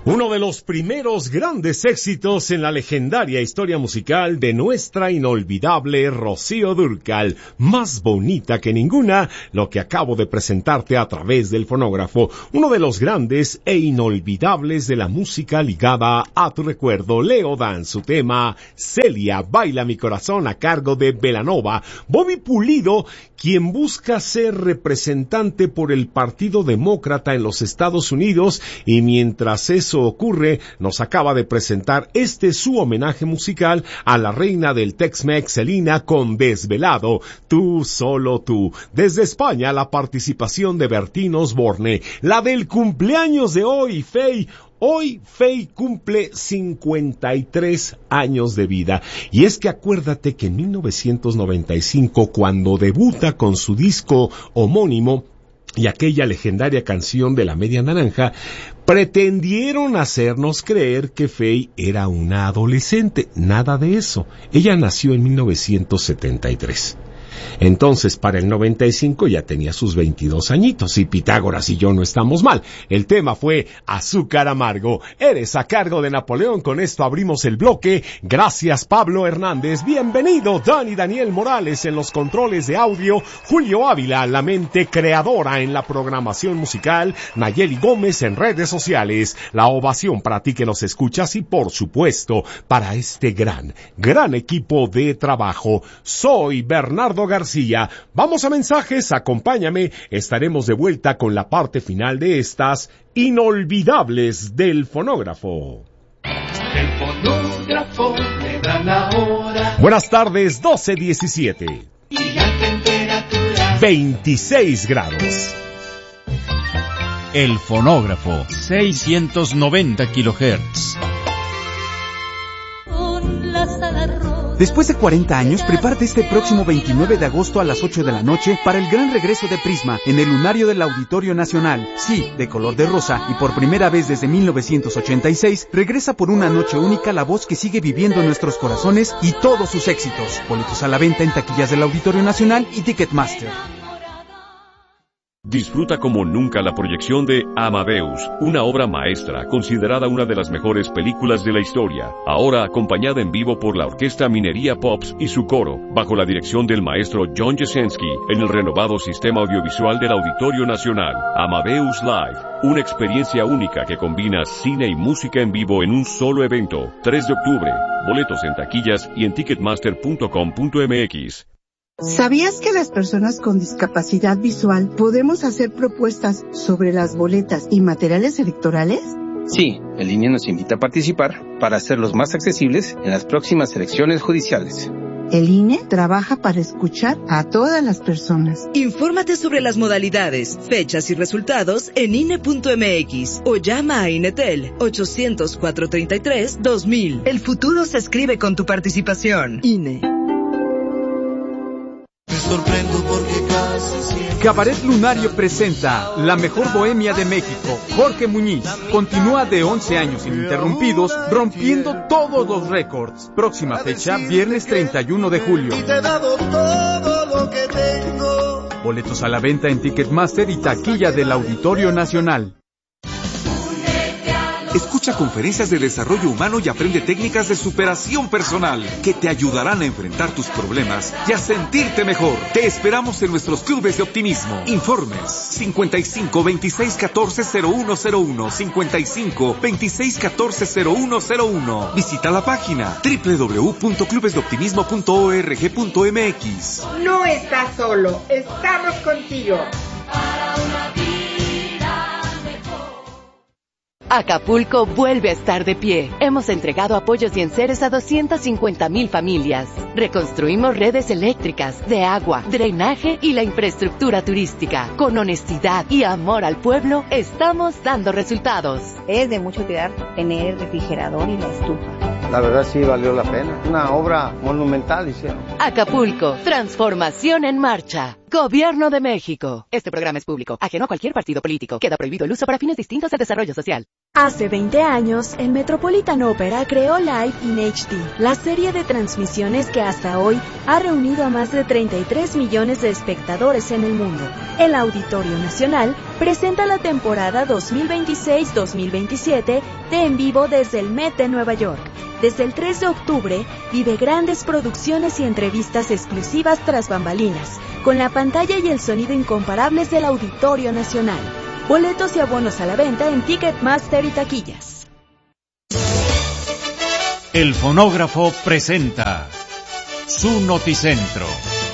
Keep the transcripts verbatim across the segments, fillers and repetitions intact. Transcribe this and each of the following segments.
Uno de los primeros grandes éxitos en la legendaria historia musical de nuestra inolvidable Rocío Dúrcal, más bonita que ninguna, lo que acabo de presentarte a través del fonógrafo, uno de los grandes e inolvidables de la música ligada a tu recuerdo, Leo Dan, su tema Celia, Baila mi corazón, a cargo de Belanova. Bobby Pulido, quien busca ser representante por el Partido Demócrata en los Estados Unidos, y mientras eso ocurre, nos acaba de presentar este su homenaje musical a la reina del Tex-Mex, Selena, con Desvelado, Tú, Solo Tú. Desde España, la participación de Bertín Osborne, la del cumpleaños de hoy, Faye. Hoy Faye cumple cincuenta y tres años de vida. Y es que acuérdate que en mil novecientos noventa y cinco, cuando debuta con su disco homónimo y aquella legendaria canción de La Media Naranja, pretendieron hacernos creer que Faye era una adolescente. Nada de eso. Ella nació en mil novecientos setenta y tres. Entonces, para el noventa y cinco ya tenía sus veintidós añitos, y Pitágoras y yo no estamos mal. El tema fue Azúcar Amargo. Eres a cargo de Napoleón. Con esto abrimos el bloque. Gracias, Pablo Hernández. Bienvenido, Dani Daniel Morales en los controles de audio, Julio Ávila, la mente creadora en la programación musical, Nayeli Gómez en redes sociales. La ovación para ti que nos escuchas y, por supuesto, para este gran, gran equipo de trabajo. Soy Bernardo García. Vamos a mensajes, acompáñame, estaremos de vuelta con la parte final de estas inolvidables del fonógrafo. El fonógrafo le dan la hora. Buenas tardes, doce diecisiete. Y la temperatura veintiséis grados. El fonógrafo, seiscientos noventa kilohertz. Después de cuarenta años, prepárate este próximo veintinueve de agosto a las ocho de la noche para el gran regreso de Prisma en el lunario del Auditorio Nacional. Sí, de color de rosa, y por primera vez desde mil novecientos ochenta y seis, regresa por una noche única la voz que sigue viviendo en nuestros corazones y todos sus éxitos. Boletos a la venta en taquillas del Auditorio Nacional y Ticketmaster. Disfruta como nunca la proyección de Amadeus, una obra maestra considerada una de las mejores películas de la historia, ahora acompañada en vivo por la Orquesta Minería Pops y su coro, bajo la dirección del maestro John Jasenski, en el renovado sistema audiovisual del Auditorio Nacional. Amadeus Live, una experiencia única que combina cine y música en vivo en un solo evento. tres de octubre, boletos en taquillas y en ticketmaster punto com punto m x. ¿Sabías que las personas con discapacidad visual podemos hacer propuestas sobre las boletas y materiales electorales? Sí, el I N E nos invita a participar para hacerlos más accesibles en las próximas elecciones judiciales. El I N E trabaja para escuchar a todas las personas. Infórmate sobre las modalidades, fechas y resultados en I N E punto m x o llama a Inetel ochocientos, cuatrocientos treinta y tres, dos mil. El futuro se escribe con tu participación. I N E. Cabaret Lunario presenta La Mejor Bohemia de México. Jorge Muñiz continúa de once años ininterrumpidos, rompiendo todos los récords. Próxima fecha, viernes treinta y uno de julio. Boletos a la venta en Ticketmaster y taquilla del Auditorio Nacional. Escucha conferencias de desarrollo humano y aprende técnicas de superación personal que te ayudarán a enfrentar tus problemas y a sentirte mejor. Te esperamos en nuestros clubes de optimismo. Informes cincuenta y cinco, veintiséis, catorce, cero uno cero uno, cincuenta y cinco, veintiséis, catorce, cero uno cero uno. Visita la página doble u doble u doble u punto clubes de optimismo punto org punto m x. No estás solo, estamos contigo. Para una vida. Acapulco vuelve a estar de pie. Hemos entregado apoyos y enseres a doscientas cincuenta mil familias. Reconstruimos redes eléctricas, de agua, drenaje y la infraestructura turística. Con honestidad y amor al pueblo, estamos dando resultados. Es de mucho cuidar tener el refrigerador y la estufa. La verdad sí valió la pena. Una obra monumental hicieron. Acapulco, transformación en marcha. Gobierno de México. Este programa es público, ajeno a cualquier partido político. Queda prohibido el uso para fines distintos de desarrollo social. Hace veinte años, el Metropolitan Opera creó Live in H D, la serie de transmisiones que hasta hoy ha reunido a más de treinta y tres millones de espectadores en el mundo. El Auditorio Nacional presenta la temporada dos mil veintiséis dos mil veintisiete de En Vivo desde el Met de Nueva York. Desde el tres de octubre, vive grandes producciones y entrevistas exclusivas tras bambalinas, con la pantalla y el sonido incomparables del Auditorio Nacional. Boletos y abonos a la venta en Ticketmaster y taquillas. El fonógrafo presenta su Noticentro.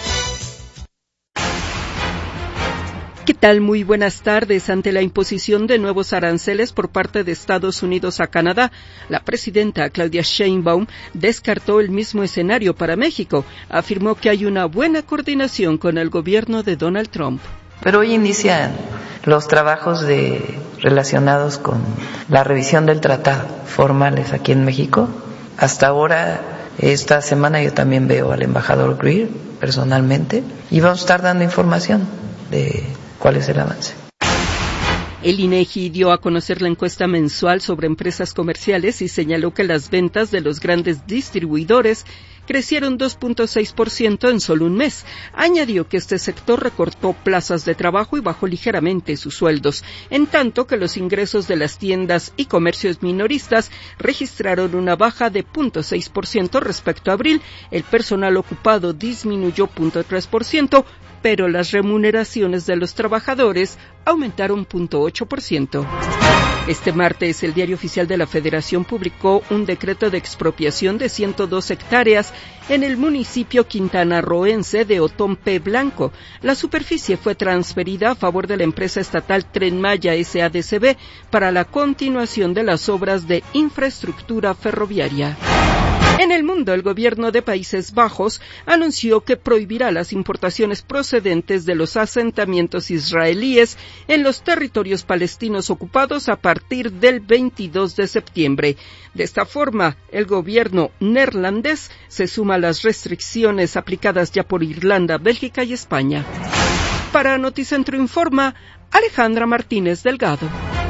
¿Qué tal? Muy buenas tardes. Ante la imposición de nuevos aranceles por parte de Estados Unidos a Canadá, la presidenta Claudia Sheinbaum descartó el mismo escenario para México. Afirmó que hay una buena coordinación con el gobierno de Donald Trump. Pero hoy inician los trabajos de, relacionados con la revisión del tratado formales aquí en México. Hasta ahora, esta semana yo también veo al embajador Greer personalmente y vamos a estar dando información de cuál es el avance. El INEGI dio a conocer la encuesta mensual sobre empresas comerciales y señaló que las ventas de los grandes distribuidores crecieron dos punto seis por ciento en solo un mes. Añadió que este sector recortó plazas de trabajo y bajó ligeramente sus sueldos, en tanto que los ingresos de las tiendas y comercios minoristas registraron una baja de cero punto seis por ciento respecto a abril. El personal ocupado disminuyó cero punto tres por ciento, pero las remuneraciones de los trabajadores aumentaron cero punto ocho por ciento. Este martes, el Diario Oficial de la Federación publicó un decreto de expropiación de ciento dos hectáreas en el municipio quintanarroense de Otompe Blanco. La superficie fue transferida a favor de la empresa estatal Tren Maya S A D C B para la continuación de las obras de infraestructura ferroviaria. En el mundo, el gobierno de Países Bajos anunció que prohibirá las importaciones procedentes de los asentamientos israelíes en los territorios palestinos ocupados a partir del veintidós de septiembre. De esta forma, el gobierno neerlandés se suma a las restricciones aplicadas ya por Irlanda, Bélgica y España. Para Noticentro Informa, Alejandra Martínez Delgado.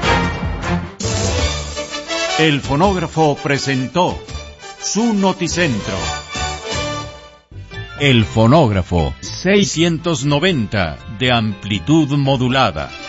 El fonógrafo presentó su Noticentro. El fonógrafo seiscientos noventa de amplitud modulada.